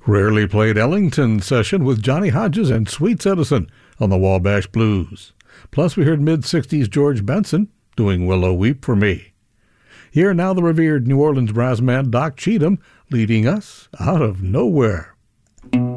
Rarely played Ellington session with Johnny Hodges and Sweet Citizen on the Wabash Blues. Plus we heard mid-60s George Benson doing Willow Weep for Me. Here now the revered New Orleans brass man Doc Cheatham leading us out of nowhere.